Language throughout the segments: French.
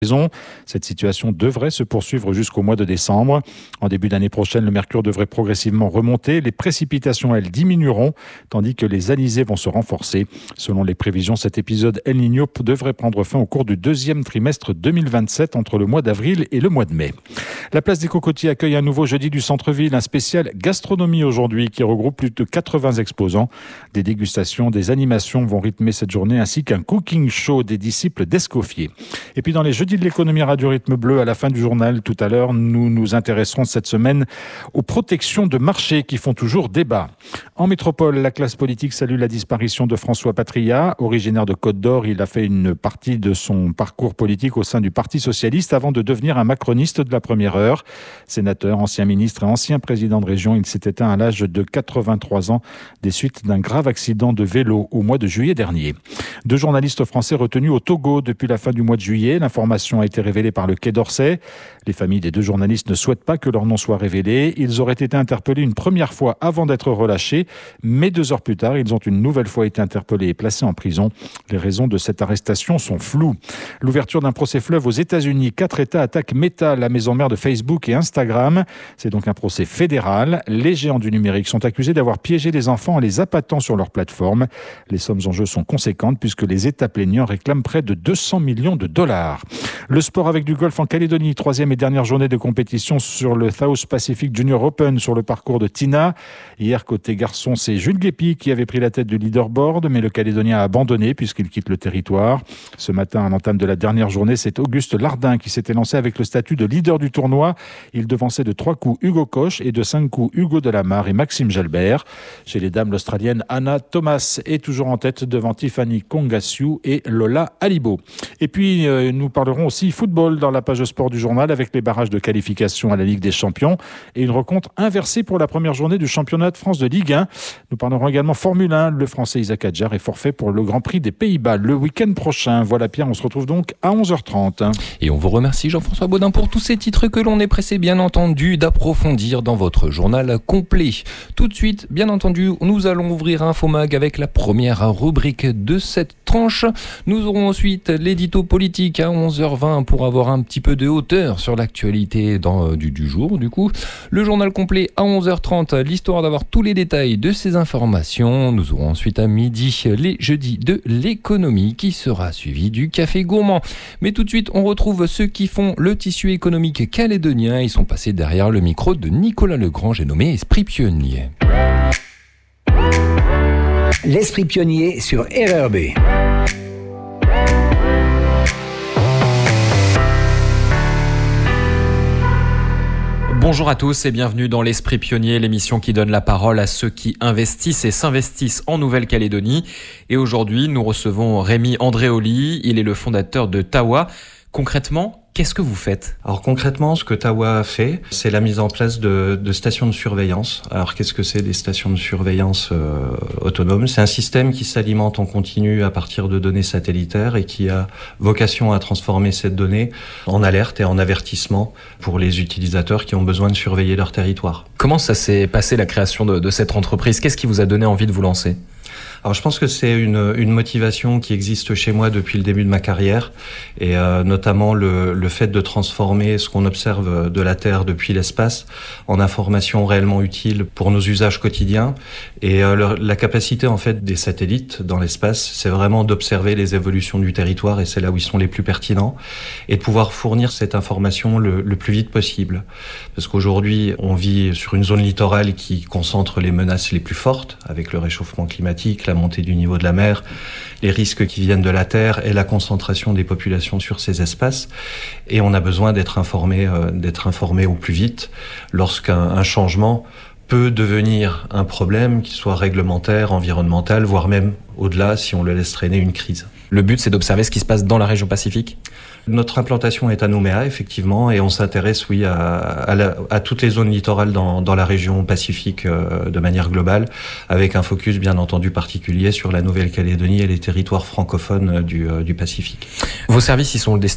Cette situation devrait se poursuivre jusqu'au mois de décembre. En début d'année prochaine, le mercure devrait progressivement remonter. Les précipitations, elles, diminueront, tandis que les alizés vont se renforcer. Selon les prévisions, cet épisode El Niño devrait prendre fin au cours du deuxième trimestre 2027, entre le mois d'avril et le mois de mai. La place des Cocotiers accueille un nouveau jeudi du centre-ville, un spécial gastronomie aujourd'hui qui regroupe plus de 80 exposants. Des dégustations, des animations vont rythmer cette journée, ainsi qu'un cooking show des disciples d'Escoffier. Et puis dans les jeudis de l'économie Radio Rythme Bleu, à la fin du journal tout à l'heure, nous nous intéresserons cette semaine aux protections de marché qui font toujours débat. En métropole, la classe politique salue la disparition de François Patria. Originaire de Côte d'Or, il a fait une partie de son parcours politique au sein du Parti socialiste avant de devenir un macroniste de la première heure. Sénateur, ancien ministre et ancien président de région, il s'est éteint à l'âge de 83 ans des suites d'un grave accident de vélo au mois de juillet dernier. 2 journalistes français retenus au Togo depuis la fin du mois de juillet. L'information a été révélée par le Quai d'Orsay. Les familles des 2 journalistes ne souhaitent pas que leur nom soit révélé. Ils auraient été interpellés une première fois avant d'être relâchés, mais 2 heures plus tard, ils ont une nouvelle fois été interpellés et placés en prison. Les raisons de cette arrestation sont floues. L'ouverture d'un procès fleuve aux États-Unis. 4 États attaquent Meta, la maison mère de Facebook et Instagram. C'est donc un procès fédéral. Les géants du numérique sont accusés d'avoir piégé les enfants en les appâtant sur leur plateforme. Les sommes en jeu sont conséquentes puisque les États plaignants réclament près de 200 millions de dollars. Le sport avec du golf en Calédonie, 3e et dernière journée de compétition sur le South Pacific Junior Open sur le parcours de Tina. Hier, côté garçon, c'est Jules Guépi qui avait pris la tête du leaderboard, mais le Calédonien a abandonné puisqu'il quitte le territoire. Ce matin, à l'entame de la dernière journée, c'est Auguste Lardin qui s'était lancé avec le statut de leader du tournoi. Il devançait de 3 coups Hugo Koch et de 5 coups Hugo Delamarre et Maxime Jalbert. Chez les dames, l'Australienne Anna Thomas est toujours en tête devant Tiffany Kongassiou et Lola Alibo. Et puis, nous parlerons aussi football dans la page sport du journal avec les barrages de qualification à la Ligue des Champions et une rencontre inversée pour la première journée du championnat de France de Ligue 1. Nous parlerons également Formule 1. Le Français Isaac Adjar est forfait pour le Grand Prix des Pays-Bas le week-end prochain. Voilà Pierre, on se retrouve donc à 11h30. Et on vous remercie Jean-François Baudin pour tous ces titres que l'on est pressé bien entendu d'approfondir dans votre journal complet. Tout de suite, bien entendu, nous allons ouvrir Infomag avec la première rubrique de cette tranche. Nous aurons ensuite l'édito politique à 11h20 pour avoir un petit peu de hauteur sur l'actualité du jour. Du coup, le journal complet à 11h30, l'histoire d'avoir tous les détails de ces informations. Nous aurons ensuite à midi les jeudis de l'économie qui sera suivi du café gourmand. Mais tout de suite, on retrouve ceux qui font le tissu économique calédonien. Ils sont passés derrière le micro de Nicolas Legrand, j'ai nommé Esprit Pionnier. L'Esprit Pionnier sur RRB. Bonjour à tous et bienvenue dans l'Esprit Pionnier, l'émission qui donne la parole à ceux qui investissent et s'investissent en Nouvelle-Calédonie. Et aujourd'hui, nous recevons Rémi Andréoli, il est le fondateur de Tawa. Concrètement, qu'est-ce que vous faites ? Alors concrètement, ce que Tawa fait, c'est la mise en place de stations de surveillance. Alors qu'est-ce que c'est des stations de surveillance autonomes ? C'est un système qui s'alimente en continu à partir de données satellitaires et qui a vocation à transformer cette donnée en alerte et en avertissement pour les utilisateurs qui ont besoin de surveiller leur territoire. Comment ça s'est passé la création de cette entreprise ? Qu'est-ce qui vous a donné envie de vous lancer ? Alors je pense que c'est une motivation qui existe chez moi depuis le début de ma carrière et notamment le fait de transformer ce qu'on observe de la Terre depuis l'espace en informations réellement utiles pour nos usages quotidiens et la capacité en fait des satellites dans l'espace, c'est vraiment d'observer les évolutions du territoire et c'est là où ils sont les plus pertinents et de pouvoir fournir cette information le plus vite possible parce qu'aujourd'hui on vit sur une zone littorale qui concentre les menaces les plus fortes avec le réchauffement climatique, la montée du niveau de la mer, les risques qui viennent de la terre et la concentration des populations sur ces espaces. Et on a besoin d'être informé au plus vite lorsqu'un changement peut devenir un problème, qu'il soit réglementaire, environnemental, voire même au-delà si on le laisse traîner une crise. Le but, c'est d'observer ce qui se passe dans la région Pacifique ? Notre implantation est à Nouméa, effectivement, et on s'intéresse, oui, à toutes les zones littorales dans la région Pacifique de manière globale, avec un focus, bien entendu, particulier sur la Nouvelle-Calédonie et les territoires francophones du Pacifique. Vos services, ils sont destinés à qui ?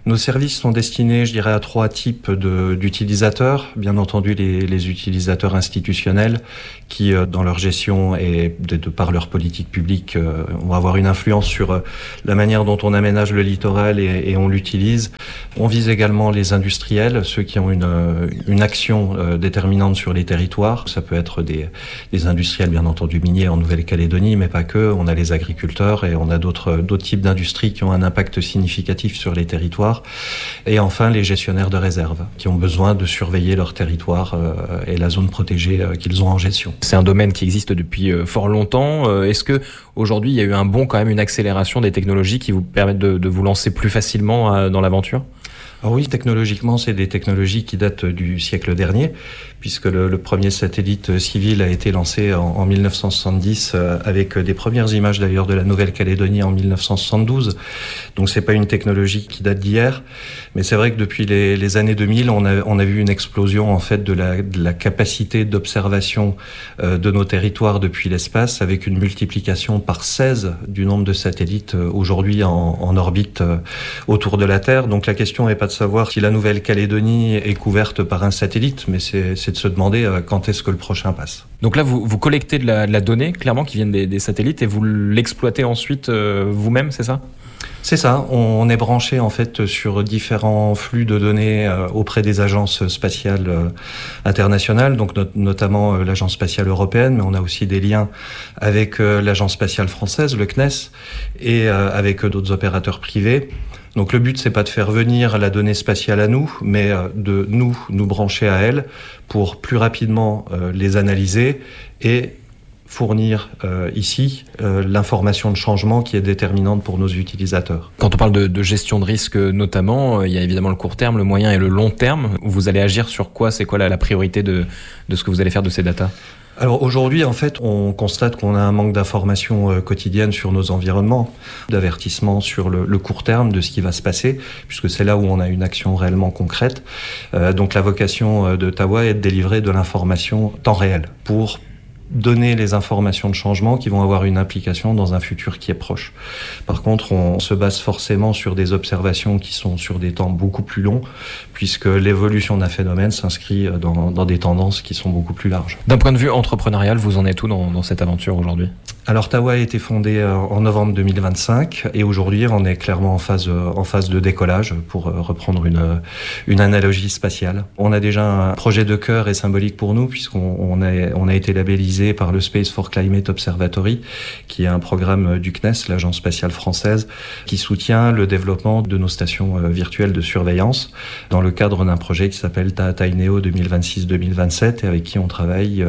Nos services sont destinés, je dirais, à 3 types d'utilisateurs. Bien entendu, les utilisateurs institutionnels qui, dans leur gestion et de par leur politique publique, vont avoir une influence sur la manière dont on aménage le littoral et on l'utilise. On vise également les industriels, ceux qui ont une action déterminante sur les territoires. Ça peut être des industriels, bien entendu, miniers en Nouvelle-Calédonie, mais pas que. On a les agriculteurs et on a d'autres types d'industries qui ont un impact significatif sur les territoires. Et enfin, les gestionnaires de réserve, qui ont besoin de surveiller leur territoire et la zone protégée qu'ils ont en gestion. C'est un domaine qui existe depuis fort longtemps. Est-ce que aujourd'hui il y a eu un bond, quand même, une accélération des technologies qui vous permettent de vous lancer plus facilement dans l'aventure ? Alors oui, technologiquement, c'est des technologies qui datent du siècle dernier, puisque le premier satellite civil a été lancé en 1970 avec des premières images d'ailleurs de la Nouvelle-Calédonie en 1972. Donc c'est pas une technologie qui date d'hier, mais c'est vrai que depuis les années 2000, on a vu une explosion en fait de la capacité d'observation de nos territoires depuis l'espace, avec une multiplication par 16 du nombre de satellites aujourd'hui en orbite autour de la Terre. Donc la question n'est pas de savoir si la Nouvelle-Calédonie est couverte par un satellite, mais c'est de se demander quand est-ce que le prochain passe. Donc là, vous collectez de la donnée, clairement, qui viennent des satellites, et vous l'exploitez ensuite vous-même, c'est ça ? C'est ça, on est branché en fait sur différents flux de données auprès des agences spatiales internationales, donc notamment l'Agence spatiale européenne, mais on a aussi des liens avec l'Agence spatiale française, le CNES, et avec d'autres opérateurs privés. Donc le but, c'est pas de faire venir la donnée spatiale à nous, mais de nous brancher à elle pour plus rapidement les analyser et fournir ici l'information de changement qui est déterminante pour nos utilisateurs. Quand on parle de gestion de risque notamment, il y a évidemment le court terme, le moyen et le long terme. Vous allez agir sur quoi ? C'est quoi la priorité de ce que vous allez faire de ces datas ? Alors aujourd'hui, en fait, on constate qu'on a un manque d'informations quotidiennes sur nos environnements, d'avertissement sur le court terme de ce qui va se passer, puisque c'est là où on a une action réellement concrète. Donc la vocation de Tawa est de délivrer de l'information temps réel pour donner les informations de changement qui vont avoir une implication dans un futur qui est proche. Par contre, on se base forcément sur des observations qui sont sur des temps beaucoup plus longs, puisque l'évolution d'un phénomène s'inscrit dans des tendances qui sont beaucoup plus larges. D'un point de vue entrepreneurial, vous en êtes où dans cette aventure aujourd'hui ? Alors Tawa a été fondée en novembre 2025 et aujourd'hui on est clairement en phase de décollage pour reprendre une analogie spatiale. On a déjà un projet de cœur et symbolique pour nous puisqu'on a été labellisé par le Space for Climate Observatory qui est un programme du CNES, l'Agence spatiale française, qui soutient le développement de nos stations virtuelles de surveillance dans le cadre d'un projet qui s'appelle Taataineo 2026-2027 et avec qui on travaille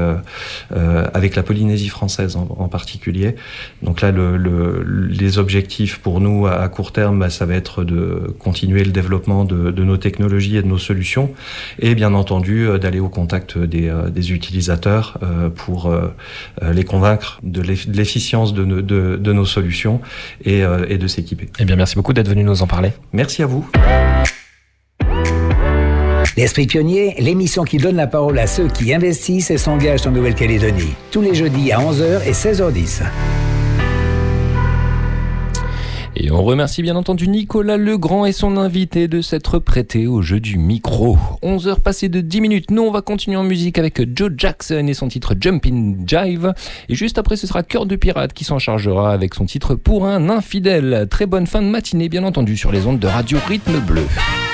avec la Polynésie française en particulier. Donc là, les objectifs pour nous à court terme, ça va être de continuer le développement de nos technologies et de nos solutions et bien entendu d'aller au contact des utilisateurs pour les convaincre de l'efficience de nos solutions et de s'équiper. Eh bien, merci beaucoup d'être venu nous en parler. Merci à vous. L'Esprit Pionnier, l'émission qui donne la parole à ceux qui investissent et s'engagent en Nouvelle-Calédonie. Tous les jeudis à 11h et 16h10. Et on remercie bien entendu Nicolas Legrand et son invité de s'être prêté au jeu du micro. 11h passées de 10 minutes, nous on va continuer en musique avec Joe Jackson et son titre Jumpin' Jive. Et juste après ce sera Cœur de Pirate qui s'en chargera avec son titre Pour un infidèle. Très bonne fin de matinée bien entendu sur les ondes de Radio Rythme Bleu.